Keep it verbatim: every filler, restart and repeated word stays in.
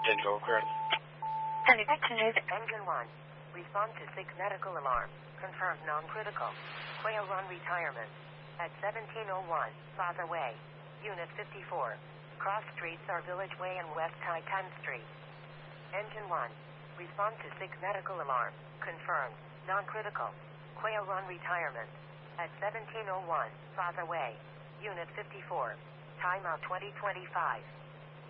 Denver O'Quarry. Engine one. Respond to six medical alarm. Confirmed non-critical. Quail Run retirement. At seventeen oh one, Plaza Way. Unit fifty-four. Cross streets are Village Way and West High tenth Street. Engine one. Respond to six medical alarm. Confirmed. Non-critical. Quail Run retirement. At seventeen oh one, Plaza Way. Unit fifty-four. Timeout twenty twenty-five.